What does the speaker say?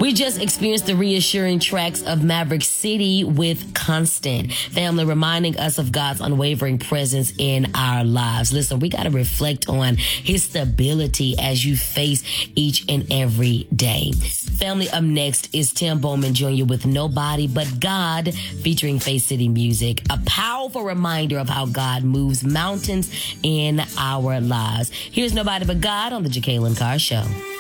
We just experienced the reassuring tracks of Maverick City with Constant. Family, reminding us of God's unwavering presence in our lives. Listen, we got to reflect on his stability as you face each and every day. Family, up next is Tim Bowman Jr. with Nobody But God, featuring Faith City Music. A powerful reminder of how God moves mountains in our lives. Here's Nobody But God on the Jacqueline Carr Show.